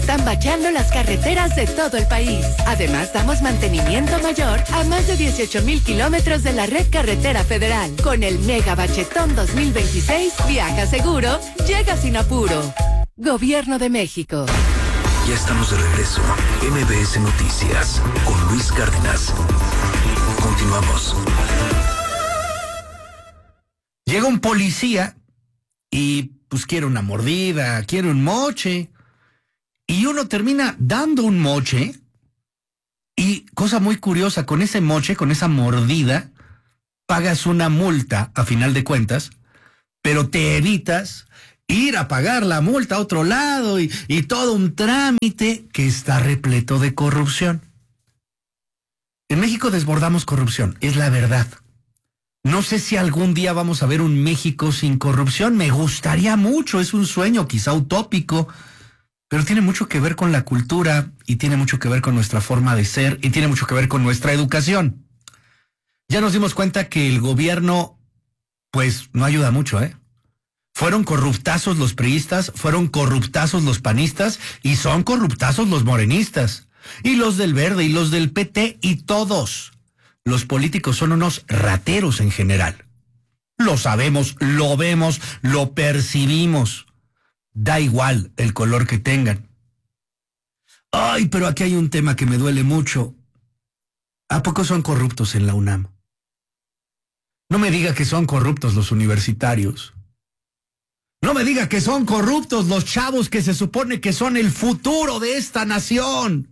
están bacheando las carreteras de todo el país. Además, damos mantenimiento mayor a más de 18,000 kilómetros de la red carretera federal. Con el Mega Bachetón 2026, viaja seguro, llega sin apuro. Gobierno de México. Ya estamos de regreso. MBS Noticias con Luis Cárdenas. Continuamos. Llega un policía y pues quiere una mordida, quiere un moche. Y uno termina dando un moche. Y cosa muy curiosa, con ese moche, con esa mordida, pagas una multa a final de cuentas, pero te evitas ir a pagar la multa a otro lado y todo un trámite que está repleto de corrupción. En México desbordamos corrupción, es la verdad. No sé si algún día vamos a ver un México sin corrupción. Me gustaría mucho, es un sueño quizá utópico, pero tiene mucho que ver con la cultura y tiene mucho que ver con nuestra forma de ser y tiene mucho que ver con nuestra educación. Ya nos dimos cuenta que el gobierno, pues, no ayuda mucho, ¿eh? Fueron corruptazos los priistas, fueron corruptazos los panistas y son corruptazos los morenistas. Y los del Verde y los del PT y todos. Los políticos son unos rateros en general. Lo sabemos, lo vemos, lo percibimos. Da igual el color que tengan. Ay, pero aquí hay un tema que me duele mucho. ¿A poco son corruptos en la UNAM? No me diga que son corruptos los universitarios. No me diga que son corruptos los chavos que se supone que son el futuro de esta nación.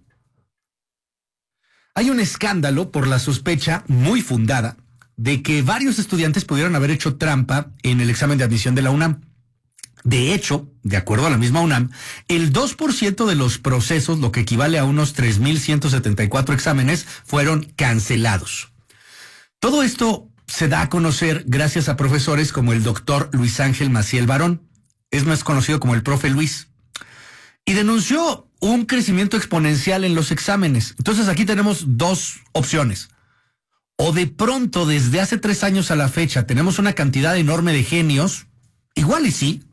Hay un escándalo por la sospecha muy fundada de que varios estudiantes pudieron haber hecho trampa en el examen de admisión de la UNAM. De hecho, de acuerdo a la misma UNAM, el 2% de los procesos, lo que equivale a unos 3,174 exámenes, fueron cancelados. Todo esto se da a conocer gracias a profesores como el doctor Luis Ángel Maciel Barón, es más conocido como el profe Luis, y denunció un crecimiento exponencial en los exámenes. Entonces aquí tenemos dos opciones. O de pronto, desde hace 3 años a la fecha, tenemos una cantidad enorme de genios, igual y sí,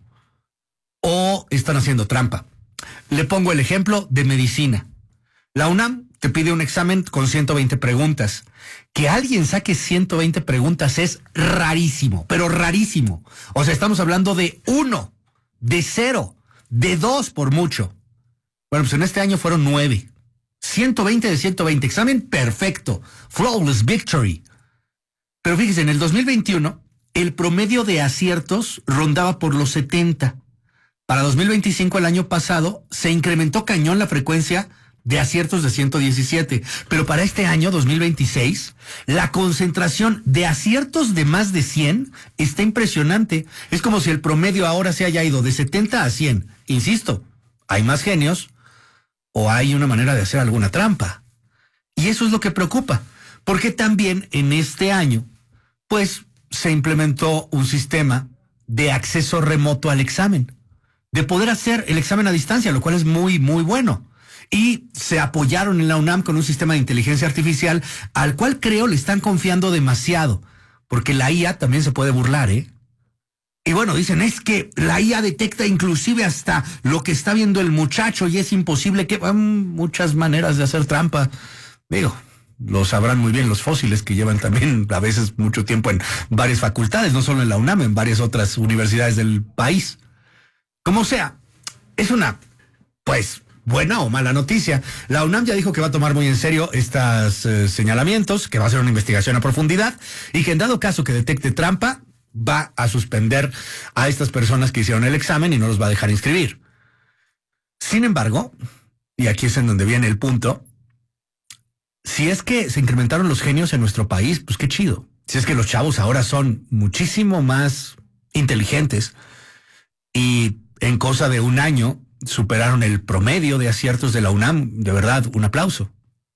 o están haciendo trampa. Le pongo el ejemplo de medicina. La UNAM te pide un examen con 120 preguntas. Que alguien saque 120 preguntas es rarísimo, pero rarísimo. O sea, estamos hablando de 1, de 0, de 2 por mucho. Bueno, pues en este año fueron 9. 120 de 120. Examen perfecto. Flawless victory. Pero fíjese, en el 2021, el promedio de aciertos rondaba por los 70. Para 2025, el año pasado, se incrementó cañón la frecuencia de aciertos de 117. Pero para este año, 2026, la concentración de aciertos de más de 100 está impresionante. Es como si el promedio ahora se haya ido de 70 a 100. Insisto, hay más genios o hay una manera de hacer alguna trampa. Y eso es lo que preocupa, porque también en este año, pues, se implementó un sistema de acceso remoto al examen, de poder hacer el examen a distancia, lo cual es muy, muy bueno. Y se apoyaron en la UNAM con un sistema de inteligencia artificial al cual creo le están confiando demasiado, porque la IA también se puede burlar, ¿eh? Y bueno, dicen, es que la IA detecta inclusive hasta lo que está viendo el muchacho y es imposible que... muchas maneras de hacer trampa. Digo, lo sabrán muy bien los fósiles que llevan también a veces mucho tiempo en varias facultades, no solo en la UNAM, en varias otras universidades del país. Como sea, es una, pues, buena o mala noticia. La UNAM ya dijo que va a tomar muy en serio estos señalamientos, que va a hacer una investigación a profundidad y que en dado caso que detecte trampa, va a suspender a estas personas que hicieron el examen y no los va a dejar inscribir. Sin embargo, y aquí es en donde viene el punto, si es que se incrementaron los genios en nuestro país, pues qué chido. Si es que los chavos ahora son muchísimo más inteligentes y en cosa de un año superaron el promedio de aciertos de la UNAM, de verdad, un aplauso.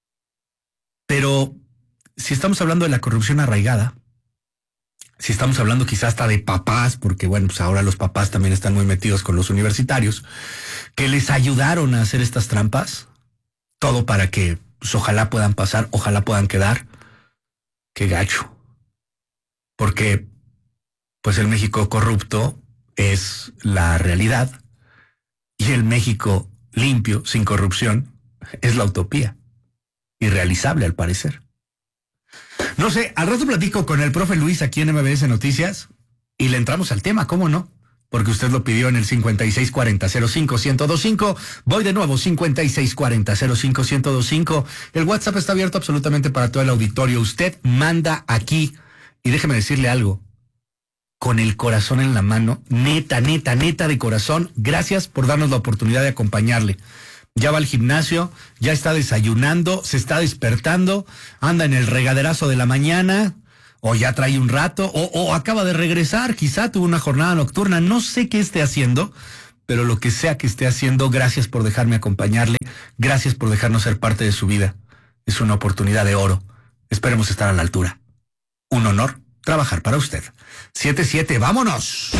Pero si estamos hablando de la corrupción arraigada, si estamos hablando quizás hasta de papás, porque bueno, pues ahora los papás también están muy metidos con los universitarios, que les ayudaron a hacer estas trampas, todo para que pues, ojalá puedan pasar, ojalá puedan quedar. Qué gacho. Porque pues el México corrupto es la realidad y el México limpio, sin corrupción, es la utopía. Irrealizable, al parecer. No sé, al rato platico con el profe Luis aquí en MBS Noticias y le entramos al tema, ¿cómo no? Porque usted lo pidió en el 5640-05-1025. Voy de nuevo, 5640-05-1025. El WhatsApp está abierto absolutamente para todo el auditorio. Usted manda aquí, y déjeme decirle algo, con el corazón en la mano, neta de corazón, gracias por darnos la oportunidad de acompañarle. Ya va al gimnasio, ya está desayunando, se está despertando, anda en el regaderazo de la mañana, o ya trae un rato, o acaba de regresar, quizá tuvo una jornada nocturna, no sé qué esté haciendo, pero lo que sea que esté haciendo, gracias por dejarme acompañarle, gracias por dejarnos ser parte de su vida. Es una oportunidad de oro. Esperemos estar a la altura. Un honor trabajar para usted. 7-7, vámonos.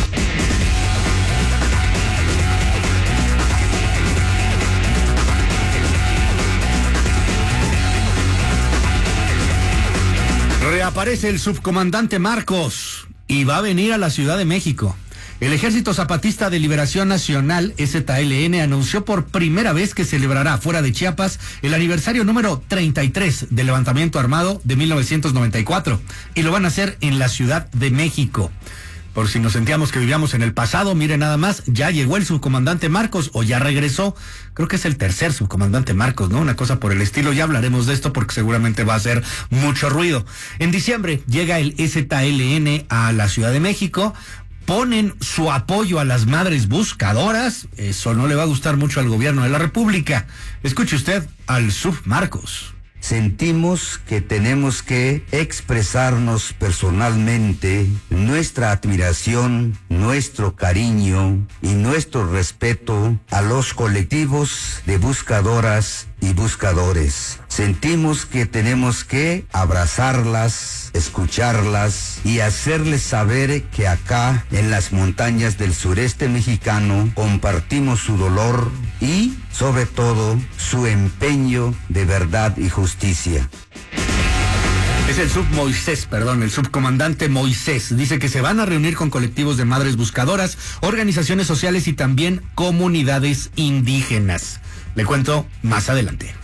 Reaparece el subcomandante Marcos y va a venir a la Ciudad de México. El Ejército Zapatista de Liberación Nacional, EZLN, anunció por primera vez que celebrará fuera de Chiapas el aniversario número 33 del levantamiento armado de 1994 y lo van a hacer en la Ciudad de México. Por si nos sentíamos que vivíamos en el pasado, mire nada más, ya llegó el subcomandante Marcos o ya regresó. Creo que es el tercer subcomandante Marcos, ¿no? Una cosa por el estilo. Ya hablaremos de esto porque seguramente va a hacer mucho ruido. En diciembre llega el EZLN a la Ciudad de México. Ponen su apoyo a las madres buscadoras. Eso no le va a gustar mucho al gobierno de la República. Escuche usted al sub Marcos. Sentimos que tenemos que expresarnos personalmente nuestra admiración, nuestro cariño y nuestro respeto a los colectivos de buscadoras y buscadores. Sentimos que tenemos que abrazarlas, escucharlas y hacerles saber que acá en las montañas del sureste mexicano compartimos su dolor y, sobre todo, su empeño de verdad y justicia. Es el subcomandante Moisés. Dice que se van a reunir con colectivos de madres buscadoras, organizaciones sociales y también comunidades indígenas. Le cuento más adelante.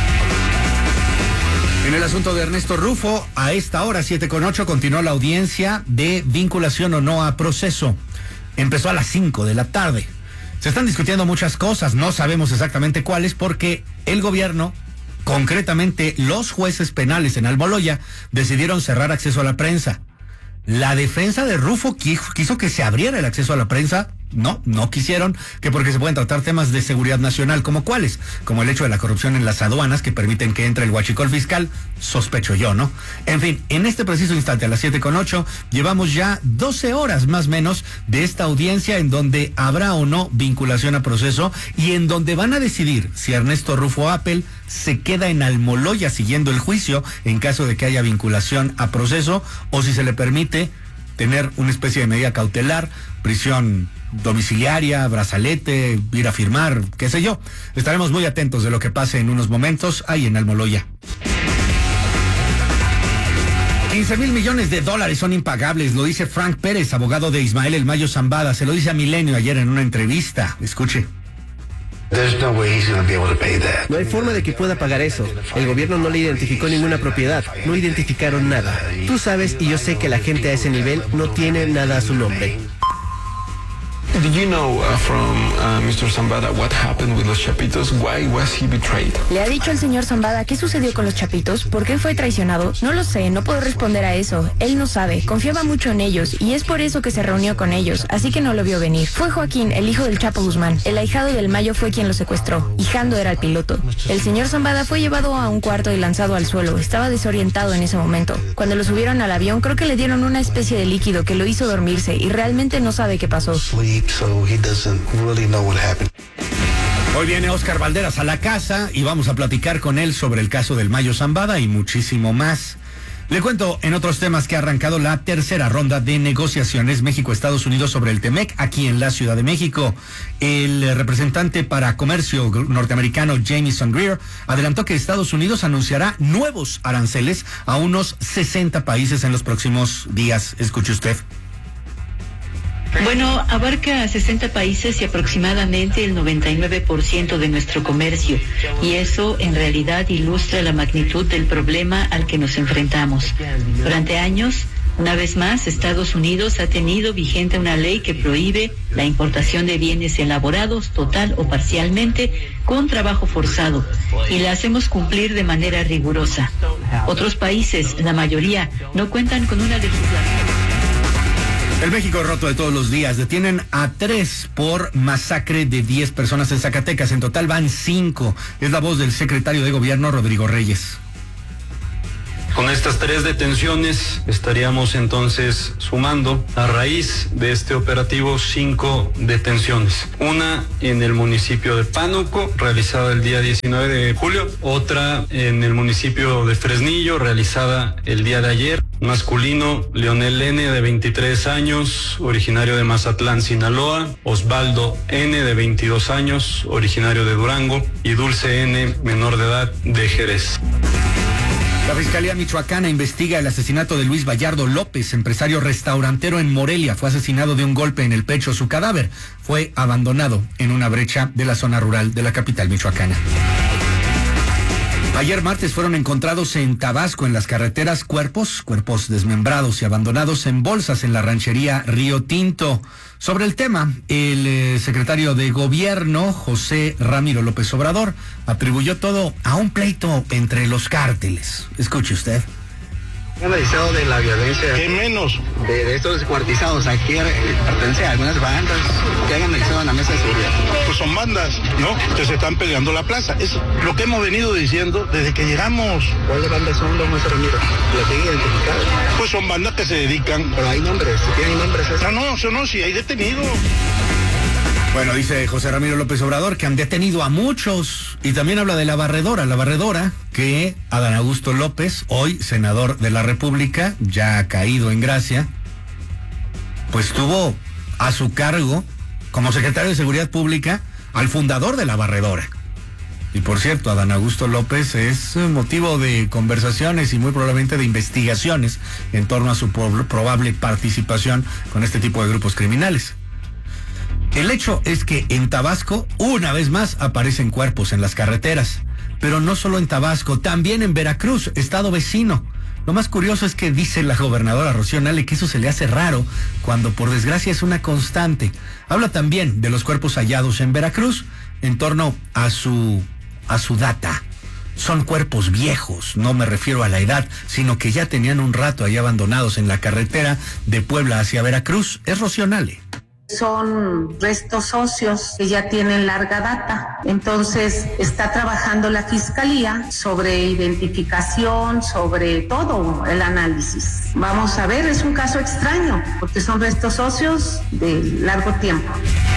En el asunto de Ernesto Rufo, a esta hora, 7:08, continuó la audiencia de vinculación o no a proceso. Empezó a las 5 de la tarde. Se están discutiendo muchas cosas, no sabemos exactamente cuáles, porque el gobierno, concretamente los jueces penales en Almoloya, decidieron cerrar acceso a la prensa. La defensa de Rufo quiso que se abriera el acceso a la prensa. No quisieron, que porque se pueden tratar temas de seguridad nacional, ¿como cuáles? Como el hecho de la corrupción en las aduanas que permiten que entre el huachicol fiscal, sospecho yo, ¿no? En fin, en este preciso instante, a las 7:08, llevamos ya 12 horas más o menos de esta audiencia en donde habrá o no vinculación a proceso y en donde van a decidir si Ernesto Rufo Appel se queda en Almoloya siguiendo el juicio en caso de que haya vinculación a proceso o si se le permite tener una especie de medida cautelar, prisión domiciliaria, brazalete, ir a firmar, qué sé yo. Estaremos muy atentos de lo que pase en unos momentos ahí en Almoloya. 15,000 millones de dólares son impagables, lo dice Frank Pérez, abogado de Ismael El Mayo Zambada. Se lo dice a Milenio ayer en una entrevista. Escuche. No hay forma de que pueda pagar eso. El gobierno no le identificó ninguna propiedad, no identificaron nada. Tú sabes y yo sé que la gente a ese nivel no tiene nada a su nombre. Did you know from Mr. Zambada what happened with los Chapitos? Why was he betrayed? ¿Le ha dicho al señor Zambada qué sucedió con los Chapitos? ¿Por qué fue traicionado? No lo sé, no puedo responder a eso. Él no sabe, confiaba mucho en ellos y es por eso que se reunió con ellos, así que no lo vio venir. Fue Joaquín, el hijo del Chapo Guzmán. El ahijado del Mayo fue quien lo secuestró y Jando era el piloto. El señor Zambada fue llevado a un cuarto y lanzado al suelo. Estaba desorientado en ese momento. Cuando lo subieron al avión, creo que le dieron una especie de líquido que lo hizo dormirse y realmente no sabe qué pasó. Hoy viene Oscar Valderas a la casa y vamos a platicar con él sobre el caso del Mayo Zambada y muchísimo más. Le cuento en otros temas que ha arrancado la tercera ronda de negociaciones México-Estados Unidos sobre el TEMEC aquí en la Ciudad de México. El representante para comercio norteamericano Jamieson Greer adelantó que Estados Unidos anunciará nuevos aranceles a unos 60 países en los próximos días. Escuche usted. Bueno, abarca a 60 países y aproximadamente el 99% de nuestro comercio, y eso en realidad ilustra la magnitud del problema al que nos enfrentamos. Durante años, una vez más, Estados Unidos ha tenido vigente una ley que prohíbe la importación de bienes elaborados total o parcialmente con trabajo forzado, y la hacemos cumplir de manera rigurosa. Otros países, la mayoría, no cuentan con una legislación. El México roto de todos los días. Detienen a 3 por masacre de 10 personas en Zacatecas. En total van 5. Es la voz del secretario de Gobierno, Rodrigo Reyes. Con estas 3 detenciones estaríamos entonces sumando a raíz de este operativo 5 detenciones. Una en el municipio de Pánuco, realizada el día 19 de julio. Otra en el municipio de Fresnillo, realizada el día de ayer. Masculino, Leonel N., de 23 años, originario de Mazatlán, Sinaloa. Osvaldo N., de 22 años, originario de Durango. Y Dulce N., menor de edad, de Jerez. La Fiscalía Michoacana investiga el asesinato de Luis Vallardo López, empresario restaurantero en Morelia. Fue asesinado de un golpe en el pecho. Su cadáver fue abandonado en una brecha de la zona rural de la capital michoacana. Ayer martes fueron encontrados en Tabasco, en las carreteras, cuerpos desmembrados y abandonados en bolsas en la ranchería Río Tinto. Sobre el tema, el secretario de Gobierno, José Ramiro López Obrador, atribuyó todo a un pleito entre los cárteles. Escuche usted. ¿Han analizado de la violencia? ¿Qué menos? De estos descuartizados, ¿a qué pertenece a algunas bandas que hayan analizado en la mesa de seguridad? Pues son bandas, ¿no? Que se están peleando la plaza. Es lo que hemos venido diciendo desde que llegamos. ¿Cuáles bandas son, don José Ramiro? ¿Lo tienen identificado? Pues son bandas que se dedican... Pero hay nombres, ¿tienen nombres? No, sí hay detenidos. Bueno, dice José Ramiro López Obrador que han detenido a muchos, y también habla de la barredora que Adán Augusto López, hoy senador de la República, ya ha caído en gracia, pues tuvo a su cargo como secretario de Seguridad Pública al fundador de la barredora. Y por cierto, Adán Augusto López es motivo de conversaciones y muy probablemente de investigaciones en torno a su probable participación con este tipo de grupos criminales. El hecho es que en Tabasco, una vez más, aparecen cuerpos en las carreteras. Pero no solo en Tabasco, también en Veracruz, estado vecino. Lo más curioso es que dice la gobernadora Rocío Nale que eso se le hace raro, cuando por desgracia es una constante. Habla también de los cuerpos hallados en Veracruz en torno a su data. Son cuerpos viejos, no me refiero a la edad, sino que ya tenían un rato ahí abandonados en la carretera de Puebla hacia Veracruz. Es Rocío Nale. Son restos óseos que ya tienen larga data. Entonces está trabajando la Fiscalía sobre identificación, sobre todo el análisis. Vamos a ver, es un caso extraño porque son restos óseos de largo tiempo.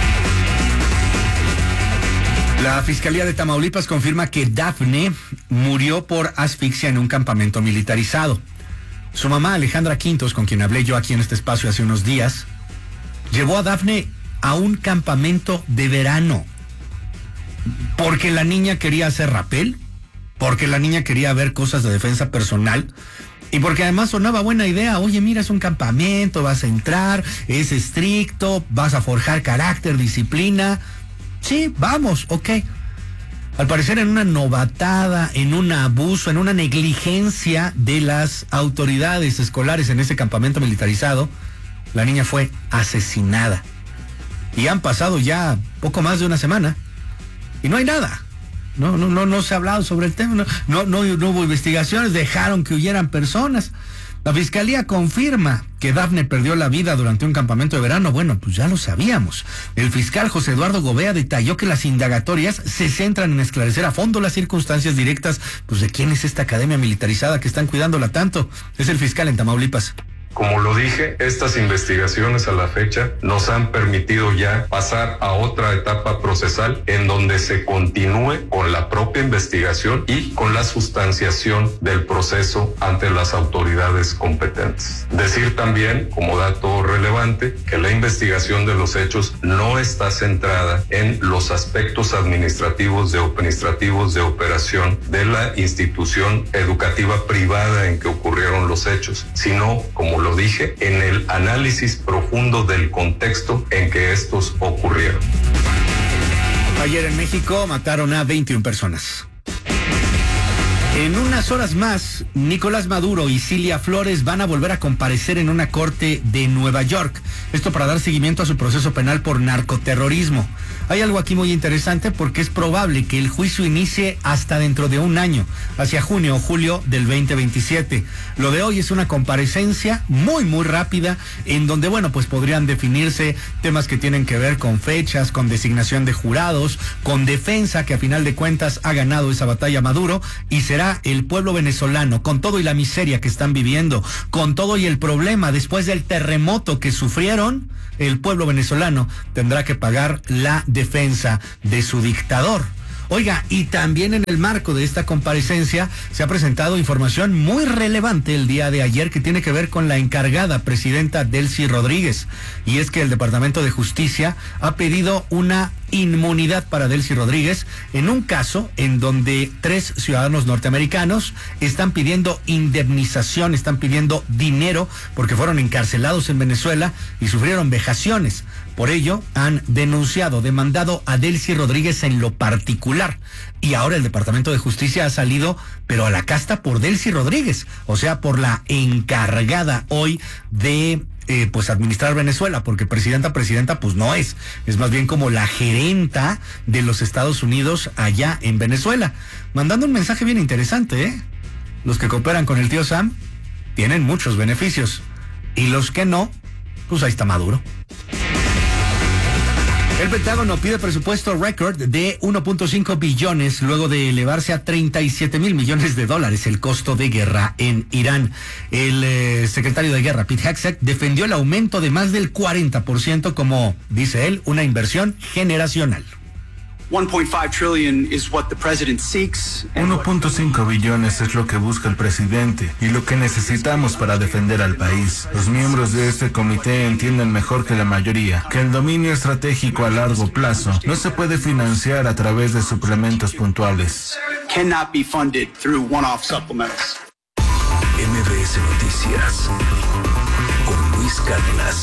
La Fiscalía de Tamaulipas confirma que Dafne murió por asfixia en un campamento militarizado. Su mamá, Alejandra Quintos, con quien hablé yo aquí en este espacio hace unos días, llevó a Dafne a un campamento de verano porque la niña quería hacer rappel, porque la niña quería ver cosas de defensa personal y porque además sonaba buena idea. Oye, mira, es un campamento, vas a entrar, es estricto, vas a forjar carácter, disciplina. Sí, vamos, ok. Al parecer en una novatada, en un abuso, en una negligencia de las autoridades escolares en ese campamento militarizado, la niña fue asesinada. Y han pasado ya poco más de una semana y no hay nada. No se ha hablado sobre el tema. No hubo investigaciones, dejaron que huyeran personas. La Fiscalía confirma que Dafne perdió la vida durante un campamento de verano. Bueno, pues ya lo sabíamos. El fiscal José Eduardo Gobea detalló que las indagatorias se centran en esclarecer a fondo las circunstancias directas, pues de quién es esta academia militarizada que están cuidándola tanto. Es el fiscal en Tamaulipas. Como lo dije, estas investigaciones a la fecha nos han permitido ya pasar a otra etapa procesal en donde se continúe con la propia investigación y con la sustanciación del proceso ante las autoridades competentes. Decir también, como dato relevante, que la investigación de los hechos no está centrada en los aspectos administrativos de operación de la institución educativa privada en que ocurrieron los hechos, sino, como como lo dije, en el análisis profundo del contexto en que estos ocurrieron. Ayer en México mataron a 21 personas. En unas horas más, Nicolás Maduro y Cilia Flores van a volver a comparecer en una corte de Nueva York. Esto para dar seguimiento a su proceso penal por narcoterrorismo. Hay algo aquí muy interesante porque es probable que el juicio inicie hasta dentro de un año, hacia junio o julio del 2027. Lo de hoy es una comparecencia muy rápida en donde, bueno, pues podrían definirse temas que tienen que ver con fechas, con designación de jurados, con defensa, que a final de cuentas ha ganado esa batalla Maduro, y será el pueblo venezolano, con todo y la miseria que están viviendo, con todo y el problema después del terremoto que sufrieron, el pueblo venezolano tendrá que pagar la defensa de su dictador. Oiga, y también en el marco de esta comparecencia se ha presentado información muy relevante el día de ayer que tiene que ver con la encargada presidenta Delcy Rodríguez. Y es que el Departamento de Justicia ha pedido una inmunidad para Delcy Rodríguez en un caso en donde 3 ciudadanos norteamericanos están pidiendo indemnización, están pidiendo dinero porque fueron encarcelados en Venezuela y sufrieron vejaciones. Por ello, han demandado a Delcy Rodríguez en lo particular. Y ahora el Departamento de Justicia ha salido, pero a la casta por Delcy Rodríguez, o sea, por la encargada hoy de pues administrar Venezuela, porque presidenta pues no es más bien como la gerenta de los Estados Unidos allá en Venezuela, mandando un mensaje bien interesante, Los que cooperan con el tío Sam tienen muchos beneficios, y los que no, pues ahí está Maduro. El Pentágono pide presupuesto récord de 1.5 billones luego de elevarse a 37,000 millones de dólares el costo de guerra en Irán. El secretario de Guerra, Pete Hegseth, defendió el aumento de más del 40% como, dice él, una inversión generacional. 1.5 billones es lo que busca el presidente y lo que necesitamos para defender al país. Los miembros de este comité entienden mejor que la mayoría que el dominio estratégico a largo plazo no se puede financiar a través de suplementos puntuales. MBS Noticias con Luis Cárdenas.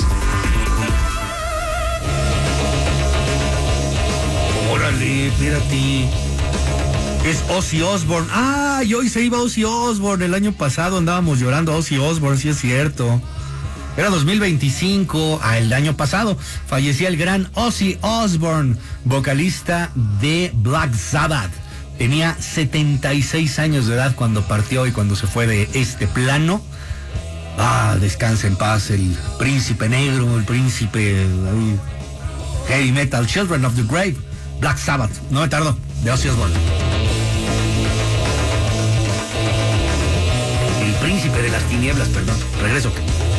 Órale, espérate. Es Ozzy Osbourne. ¡Ah! Y hoy se iba Ozzy Osbourne. El año pasado andábamos llorando a Ozzy Osbourne, sí es cierto. Era 2025, el año pasado, fallecía el gran Ozzy Osbourne, vocalista de Black Sabbath. Tenía 76 años de edad cuando partió y cuando se fue de este plano. Descansa en paz el príncipe negro, el príncipe heavy metal, Children of the Grave. Black Sabbath, no me tardo, de Ozzy Osbourne. El príncipe de las tinieblas, perdón. Regreso.